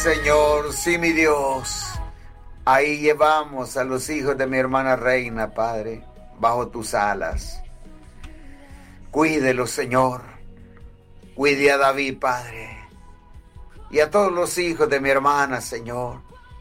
Señor, sí, mi Dios. Ahí llevamos a los hijos de mi hermana Reina, Padre, bajo tus alas. Cuídelo, Señor. Cuide a David, Padre, y a todos los hijos de mi hermana, Señor.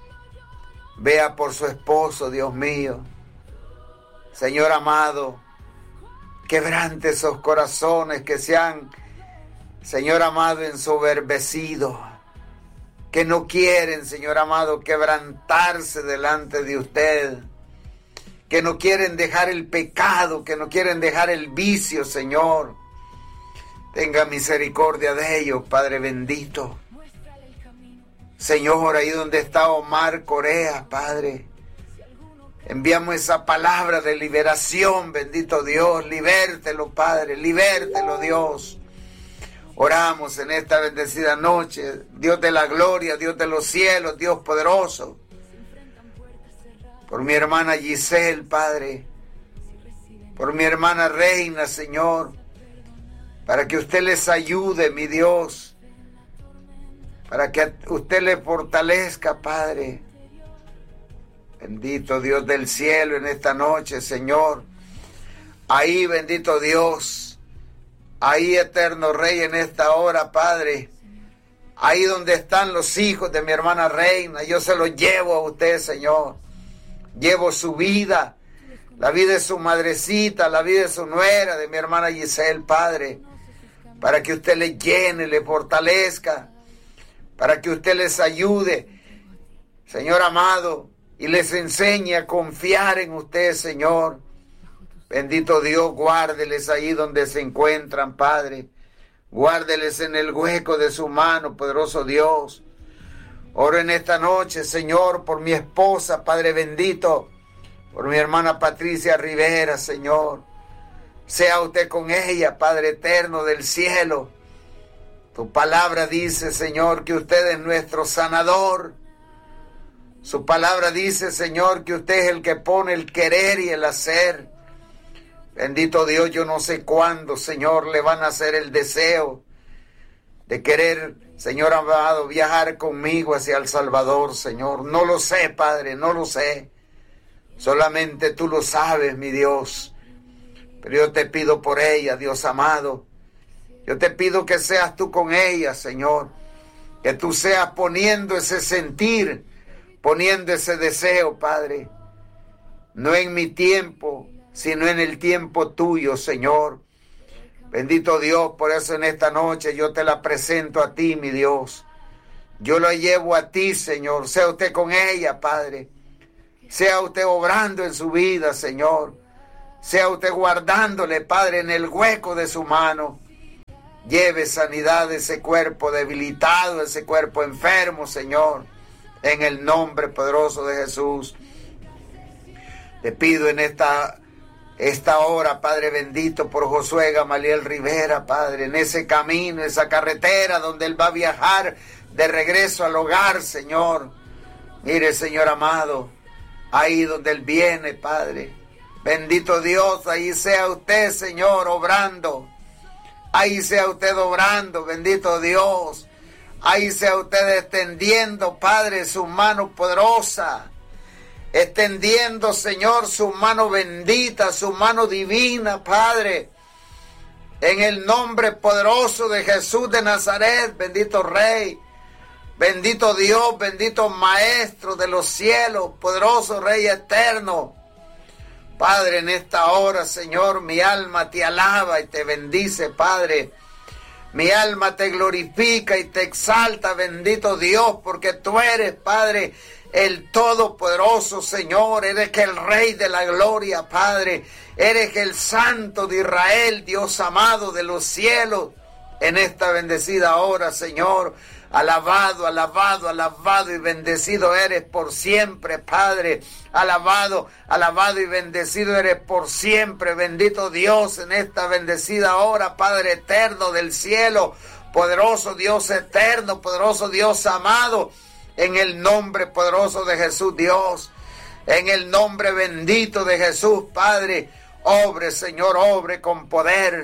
Vea por su esposo, Dios mío. Señor amado, quebrante esos corazones que se han, Señor amado, ensoberbecido, que no quieren, Señor amado, quebrantarse delante de usted, que no quieren dejar el pecado, que no quieren dejar el vicio, Señor. Tenga misericordia de ellos, Padre bendito. Señor, ahí donde está Omar Corea, Padre, enviamos esa palabra de liberación, bendito Dios. Libértelo, Padre, libértelo, Dios. Oramos en esta bendecida noche, Dios de la gloria, Dios de los cielos, Dios poderoso, por mi hermana Giselle, Padre, por mi hermana Reina, Señor, para que usted les ayude, mi Dios, para que usted les fortalezca, Padre. Bendito Dios del cielo en esta noche, Señor. Ahí, bendito Dios. Ahí, eterno Rey, en esta hora, Padre, ahí donde están los hijos de mi hermana Reina, yo se los llevo a usted, Señor. Llevo su vida, la vida de su madrecita, la vida de su nuera, de mi hermana Giselle, Padre, para que usted les llene, les fortalezca, para que usted les ayude, Señor amado, y les enseñe a confiar en usted, Señor. Bendito Dios, guárdeles ahí donde se encuentran, Padre. Guárdeles en el hueco de su mano, poderoso Dios. Oro en esta noche, Señor, por mi esposa, Padre bendito, por mi hermana Patricia Rivera, Señor. Sea usted con ella, Padre eterno del cielo. Tu palabra dice, Señor, que usted es nuestro sanador. Su palabra dice, Señor, que usted es el que pone el querer y el hacer. Bendito Dios, yo no sé cuándo, Señor, le van a hacer el deseo de querer, Señor amado, viajar conmigo hacia El Salvador, Señor. No lo sé, Padre, no lo sé. Solamente tú lo sabes, mi Dios. Pero yo te pido por ella, Dios amado. Yo te pido que seas tú con ella, Señor. Que tú seas poniendo ese sentir, poniendo ese deseo, Padre. No en mi tiempo, sino en el tiempo tuyo, Señor. Bendito Dios, por eso en esta noche yo te la presento a ti, mi Dios. Yo la llevo a ti, Señor. Sea usted con ella, Padre. Sea usted obrando en su vida, Señor. Sea usted guardándole, Padre, en el hueco de su mano. Lleve sanidad de ese cuerpo debilitado, ese cuerpo enfermo, Señor. En el nombre poderoso de Jesús. Te pido en esta hora, Padre bendito, por Josué Gamaliel Rivera, Padre, en ese camino, esa carretera donde él va a viajar de regreso al hogar, Señor. Mire, Señor amado, ahí donde él viene, Padre. Bendito Dios, ahí sea usted, Señor, obrando. Ahí sea usted obrando, bendito Dios. Ahí sea usted extendiendo, Padre, su mano poderosa. Extendiendo, Señor, su mano bendita, su mano divina, Padre. En el nombre poderoso de Jesús de Nazaret, bendito Rey. Bendito Dios, bendito Maestro de los cielos, poderoso Rey eterno. Padre, en esta hora, Señor, mi alma te alaba y te bendice, Padre. Mi alma te glorifica y te exalta, bendito Dios, porque tú eres, Padre, el Todopoderoso, Señor. Eres el Rey de la gloria, Padre. Eres el Santo de Israel, Dios amado de los cielos. En esta bendecida hora, Señor, alabado, alabado, alabado y bendecido eres por siempre, Padre. Alabado, alabado y bendecido eres por siempre. Bendito Dios en esta bendecida hora, Padre eterno del cielo. Poderoso Dios eterno, poderoso Dios amado. En el nombre poderoso de Jesús, Dios. En el nombre bendito de Jesús, Padre. Obre, Señor, obre con poder.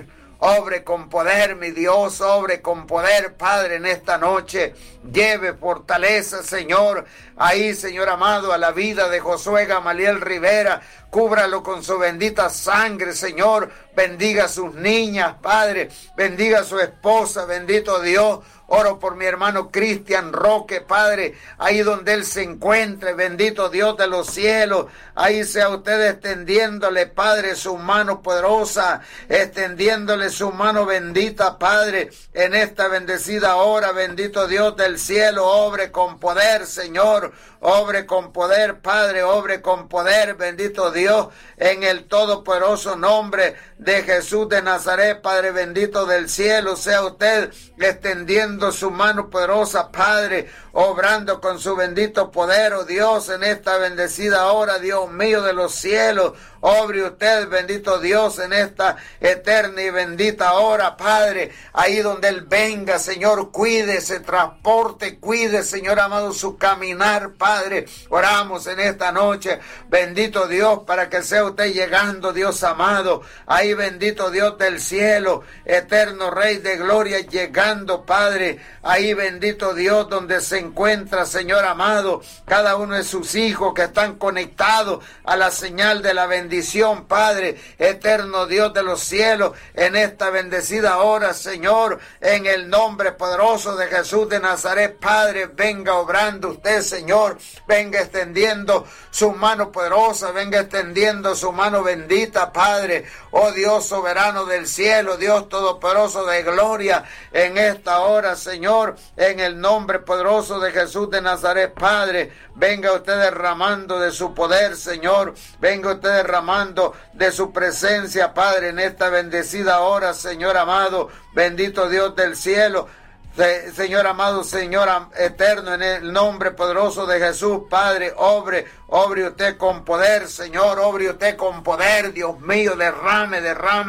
Obre con poder, mi Dios, obre con poder, Padre, en esta noche. Lleve fortaleza, Señor, ahí, Señor amado, a la vida de Josué Gamaliel Rivera. Cúbralo con su bendita sangre, Señor. Bendiga a sus niñas, Padre. Bendiga a su esposa, bendito Dios. Oro por mi hermano Cristian Roque, Padre, ahí donde él se encuentre, bendito Dios de los cielos. Ahí sea usted extendiéndole, Padre, su mano poderosa, extendiéndole su mano bendita, Padre, en esta bendecida hora, bendito Dios del cielo. Obre con poder, Señor, obre con poder, Padre, obre con poder, bendito Dios, en el todopoderoso nombre de Jesús de Nazaret, Padre bendito del cielo. Sea usted extendiendo su mano poderosa, Padre, obrando con su bendito poder, oh Dios, en esta bendecida hora, Dios mío de los cielos. Obre usted, bendito Dios, en esta eterna y bendita hora, Padre, ahí donde Él venga, Señor, cuide ese transporte, cuide, Señor amado, su caminar, Padre. Oramos en esta noche, bendito Dios, para que sea usted llegando, Dios amado, ahí, bendito Dios del cielo, eterno Rey de gloria, llegando, Padre, ahí, bendito Dios, donde se encuentra, Señor amado, cada uno de sus hijos que están conectados a la señal de la bendición, Padre, eterno Dios de los cielos, en esta bendecida hora, Señor, en el nombre poderoso de Jesús de Nazaret, Padre, venga obrando usted, Señor, venga extendiendo su mano poderosa, venga extendiendo su mano bendita, Padre, oh Dios soberano del cielo, Dios todopoderoso de gloria, en esta hora, Señor, en el nombre poderoso de Jesús de Nazaret, Padre, venga usted derramando de su poder, Señor, venga usted derramando de su presencia, Padre, en esta bendecida hora, Señor amado, bendito Dios del cielo. Señor amado, Señor eterno, en el nombre poderoso de Jesús, Padre, obre usted con poder, Señor, obre usted con poder, Dios mío, derrame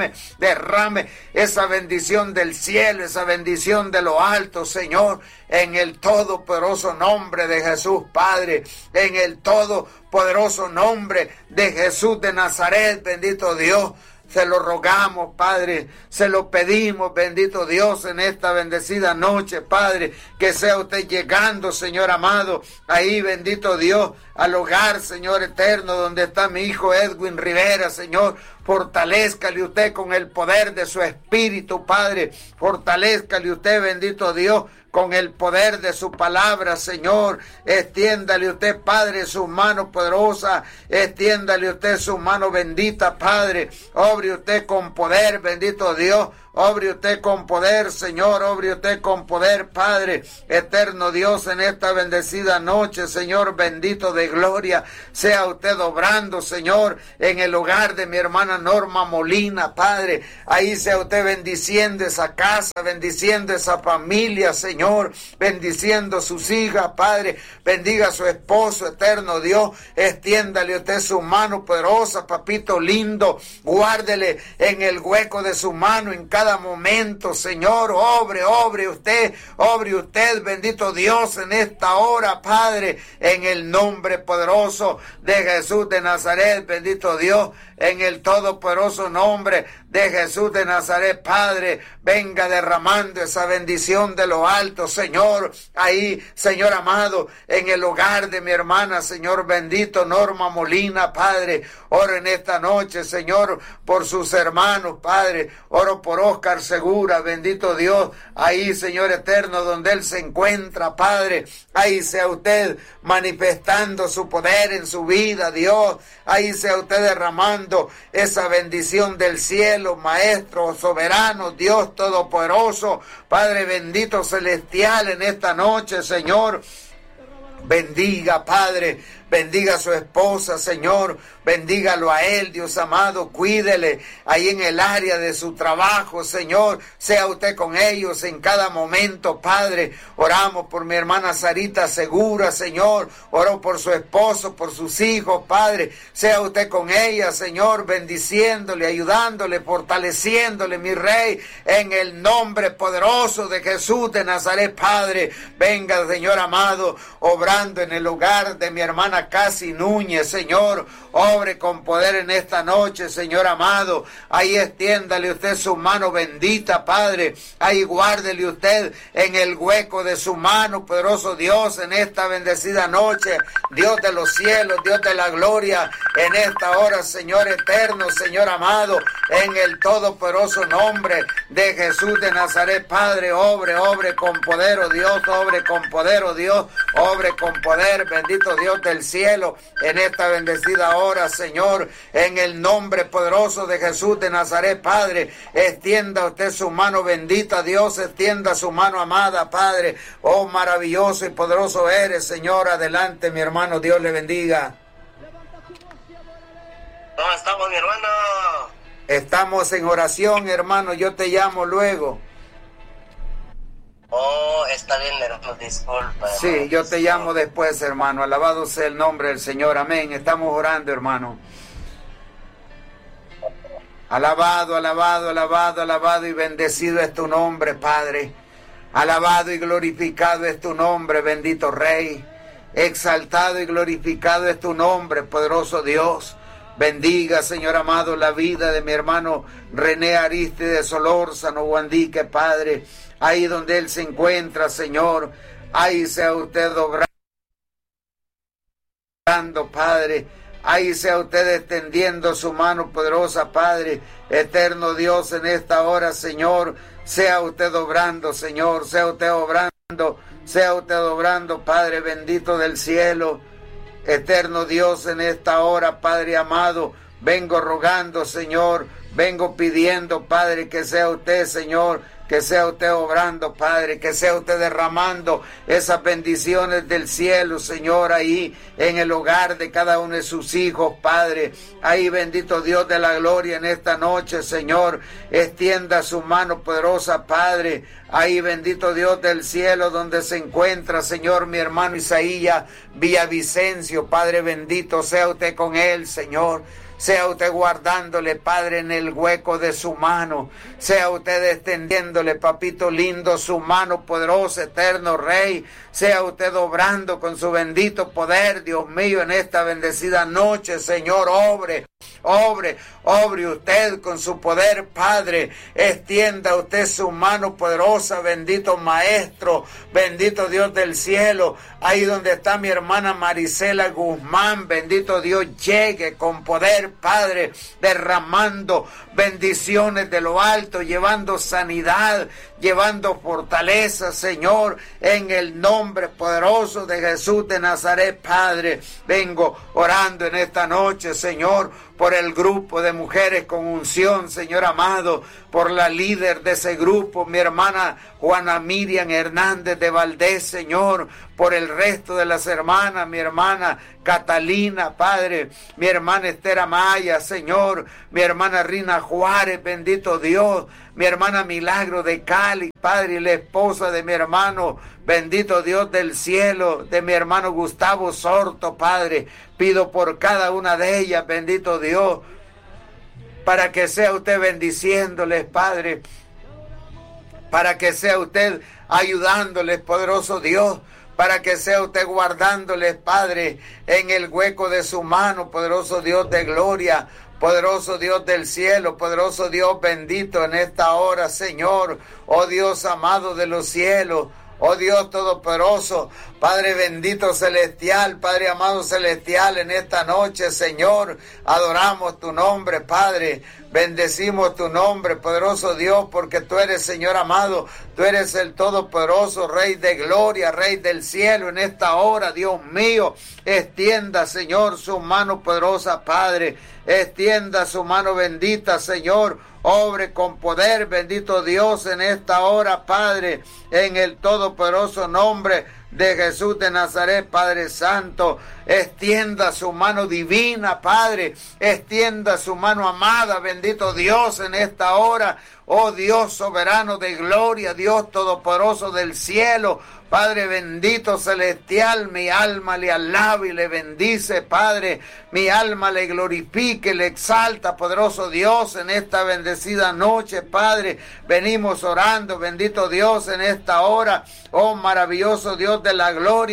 esa bendición del cielo, esa bendición de lo alto, Señor, en el todopoderoso nombre de Jesús, Padre, en el todopoderoso nombre de Jesús de Nazaret, bendito Dios. Se lo rogamos, Padre, se lo pedimos, bendito Dios, en esta bendecida noche, Padre, que sea usted llegando, Señor amado, ahí, bendito Dios, al hogar, Señor eterno, donde está mi hijo Edwin Rivera, Señor. Fortalézcale usted con el poder de su espíritu, Padre. Fortalézcale usted, bendito Dios, con el poder de su palabra, Señor. Extiéndale usted, Padre, su mano poderosa. Extiéndale usted su mano bendita, Padre. Obre usted con poder, bendito Dios. Obre usted con poder, Señor, obre usted con poder, Padre, eterno Dios, en esta bendecida noche, Señor, bendito de gloria, sea usted obrando, Señor, en el hogar de mi hermana Norma Molina, Padre, ahí sea usted bendiciendo esa casa, bendiciendo esa familia, Señor, bendiciendo sus hijas, Padre, bendiga a su esposo, eterno Dios, extiéndale usted su mano poderosa, papito lindo, guárdele en el hueco de su mano, en cada momento, Señor, obre usted, bendito Dios, en esta hora, Padre, en el nombre poderoso de Jesús de Nazaret, bendito Dios, en el todopoderoso nombre de Jesús de Nazaret, Padre, venga derramando esa bendición de lo alto, Señor, ahí, Señor amado, en el hogar de mi hermana, Señor bendito, Norma Molina, Padre, oro en esta noche, Señor, por sus hermanos, Padre, oro por Oscar Segura, bendito Dios, ahí, Señor eterno, donde él se encuentra, Padre, ahí sea usted manifestando su poder en su vida, Dios, ahí sea usted derramando esa bendición del cielo, Maestro soberano, Dios todopoderoso, Padre bendito celestial, en esta noche, Señor, bendiga, Padre, bendiga a su esposa, Señor, bendígalo a él, Dios amado, cuídele ahí en el área de su trabajo, Señor, sea usted con ellos en cada momento, Padre. Oramos por mi hermana Sarita Segura, Señor, oro por su esposo, por sus hijos, Padre, sea usted con ella, Señor, bendiciéndole, ayudándole, fortaleciéndole, mi Rey, en el nombre poderoso de Jesús de Nazaret, Padre. Venga, Señor amado, obrando en el hogar de mi hermana hermana Casi Núñez, Señor, obre con poder en esta noche, Señor amado. Ahí extiéndale usted su mano bendita, Padre. Ahí guárdele usted en el hueco de su mano, poderoso Dios, en esta bendecida noche. Dios de los cielos, Dios de la gloria, en esta hora, Señor eterno, Señor amado, en el todopoderoso nombre de Jesús de Nazaret, Padre, obre con poder, oh Dios, obre con poder, oh Dios, obre con poder, bendito Dios del cielo, en esta bendecida hora, Señor, en el nombre poderoso de Jesús de Nazaret, Padre, extienda usted su mano bendita, Dios, extienda su mano amada, Padre, oh maravilloso y poderoso eres, Señor, adelante, mi hermano, Dios le bendiga. ¿Cómo estamos, mi hermano? Estamos en oración, hermano, yo te llamo luego. Oh, está bien, hermano, disculpa. Sí, yo te llamo después, hermano. Alabado sea el nombre del Señor. Amén. Estamos orando, hermano. Alabado, alabado, alabado, alabado y bendecido es tu nombre, Padre. Alabado y glorificado es tu nombre, bendito Rey. Exaltado y glorificado es tu nombre, poderoso Dios. Bendiga, Señor amado, la vida de mi hermano René Aristide Solórzano Guandique, Padre. Ahí donde él se encuentra, Señor, ahí sea usted obrando, Padre, ahí sea usted extendiendo su mano poderosa, Padre, eterno Dios, en esta hora, Señor, sea usted obrando, Señor, sea usted obrando, Padre bendito del cielo, eterno Dios, en esta hora, Padre amado, vengo rogando, Señor, vengo pidiendo, Padre, que sea usted, Señor, que sea usted obrando, Padre, que sea usted derramando esas bendiciones del cielo, Señor, ahí en el hogar de cada uno de sus hijos, Padre. Ahí, bendito Dios de la gloria, en esta noche, Señor, extienda su mano poderosa, Padre. Ahí, bendito Dios del cielo, donde se encuentra, Señor, mi hermano Isaías Villavicencio, Padre bendito, sea usted con él, Señor. Sea usted guardándole, Padre, en el hueco de su mano. Sea usted extendiéndole, papito lindo, su mano poderosa, eterno Rey. Sea usted obrando con su bendito poder, Dios mío, en esta bendecida noche, Señor, obre usted con su poder, Padre. Extienda usted su mano poderosa, bendito Maestro, bendito Dios del cielo. Ahí donde está mi hermana Marisela Guzmán, bendito Dios, llegue con poder, Padre, derramando bendiciones de lo alto, llevando sanidad, llevando fortaleza, Señor, en el nombre poderoso de Jesús de Nazaret, Padre. Vengo orando en esta noche, Señor, por el grupo de mujeres con unción, Señor amado, por la líder de ese grupo, mi hermana Juana Miriam Hernández de Valdés, Señor, por el resto de las hermanas, mi hermana Catalina, Padre, mi hermana Esther Amaya, Señor, mi hermana Rina Juárez, bendito Dios, mi hermana Milagro de Cali, Padre, y la esposa de mi hermano, bendito Dios del cielo, de mi hermano Gustavo Sorto, Padre, pido por cada una de ellas, bendito Dios, para que sea usted bendiciéndoles, Padre, para que sea usted ayudándoles, poderoso Dios, para que sea usted guardándoles, Padre, en el hueco de su mano, poderoso Dios de gloria, poderoso Dios del cielo, poderoso Dios bendito en esta hora, Señor, oh Dios amado de los cielos, oh Dios todopoderoso, Padre bendito celestial, Padre amado celestial, en esta noche, Señor, adoramos tu nombre, Padre, bendecimos tu nombre, poderoso Dios, porque tú eres, Señor amado, tú eres el todopoderoso, Rey de gloria, Rey del cielo, en esta hora, Dios mío, extienda, Señor, su mano poderosa, Padre, extienda su mano bendita, Señor, obre con poder, bendito Dios, en esta hora, Padre, en el todopoderoso nombre de Jesús de Nazaret, Padre Santo, extienda su mano divina, Padre, extienda su mano amada, bendito Dios, en esta hora, oh Dios soberano de gloria, Dios todopoderoso del cielo, Padre bendito celestial, mi alma le alaba y le bendice, Padre, mi alma le glorifique, le exalta, poderoso Dios, en esta bendecida noche, Padre, venimos orando, bendito Dios, en esta hora, oh maravilloso Dios de la gloria,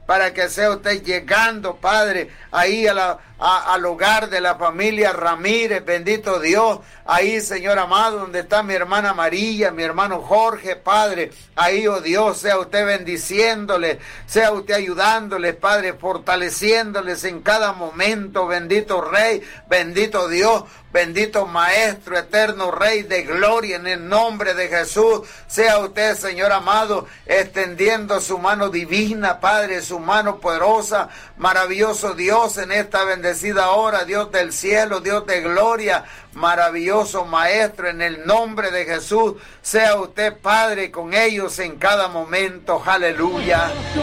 para que sea usted llegando, Padre, ahí al hogar de la familia Ramírez, bendito Dios, ahí, Señor amado, donde está mi hermana María, mi hermano Jorge, Padre, ahí, oh Dios, sea usted bendiciéndole, sea usted ayudándoles, Padre, fortaleciéndoles en cada momento, bendito Rey, bendito Dios, bendito Maestro, eterno Rey de gloria, en el nombre de Jesús, sea usted, Señor amado, extendiendo su mano divina, Padre, su mano poderosa, maravilloso Dios, en esta bendecida hora, Dios del cielo, Dios de gloria, maravilloso Maestro, en el nombre de Jesús, sea usted, Padre, con ellos en cada momento, aleluya.